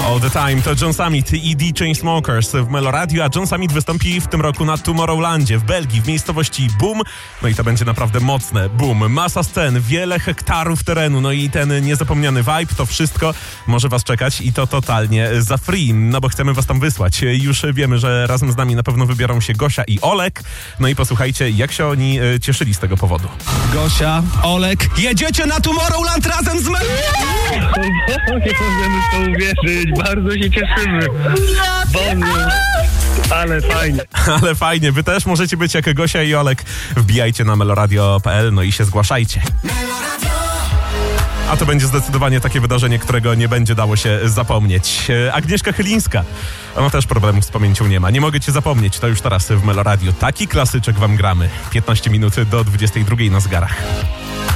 All the Time to John Summit i The Chainsmokers w Meloradio, a John Summit wystąpi w tym roku na Tomorrowlandzie w Belgii, w miejscowości Boom. No i to będzie naprawdę mocne. Boom, masa scen, wiele hektarów terenu, no i ten niezapomniany vibe, to wszystko może was czekać i to totalnie za free, no bo chcemy was tam wysłać. Już wiemy, że razem z nami na pewno wybiorą się Gosia i Olek. No i posłuchajcie, jak się oni cieszyli z tego powodu. Gosia, Olek, jedziecie na Tomorrowland razem z Meloradio! Nie możemy w to uwierzyć, bardzo się cieszymy. Boże, ale fajnie. Ale fajnie, wy też możecie być jak Gosia i Olek. Wbijajcie na meloradio.pl, no i się zgłaszajcie. A to będzie zdecydowanie takie wydarzenie, którego nie będzie dało się zapomnieć. Agnieszka Chylińska. Ona też problemów z pamięcią nie ma. Nie mogę cię zapomnieć, to już teraz w Meloradio. Taki klasyczek wam gramy. 15 minut do 22 na zegarach.